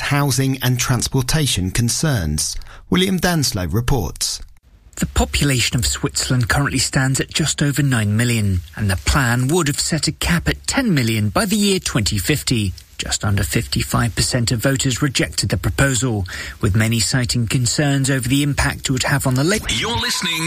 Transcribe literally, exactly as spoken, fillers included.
housing and transportation concerns. William Danslow reports. The population of Switzerland currently stands at just over nine million, and the plan would have set a cap at ten million by the year twenty fifty. Just under fifty-five percent of voters rejected the proposal, with many citing concerns over the impact it would have on the lake. You're listening